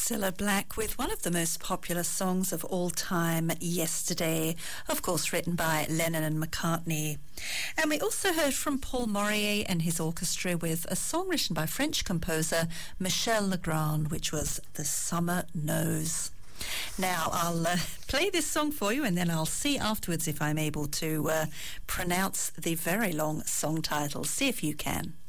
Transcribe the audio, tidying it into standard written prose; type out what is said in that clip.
Cilla Black with one of the most popular songs of all time, Yesterday, of course written by Lennon and McCartney. And we also heard from Paul Morier and his orchestra with a song written by French composer Michel Legrand, which was The Summer Knows. Now, I'll play this song for you, and then I'll see afterwards if I'm able to pronounce the very long song title. See if you can.